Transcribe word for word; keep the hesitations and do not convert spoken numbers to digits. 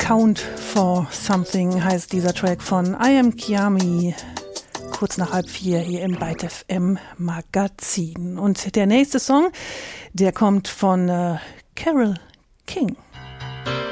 Count for Something heißt dieser Track von I Am Kiami. Kurz nach halb vier hier im Byte F M Magazin. Und der nächste Song, der kommt von äh, Carole King.